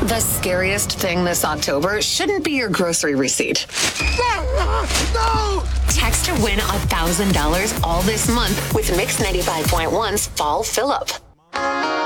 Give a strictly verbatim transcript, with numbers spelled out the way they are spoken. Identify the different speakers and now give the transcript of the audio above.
Speaker 1: The scariest thing this October shouldn't be your grocery receipt.
Speaker 2: No!
Speaker 1: Text to win one thousand dollars all this month with Mix ninety-five point one's Fall Fill-Up.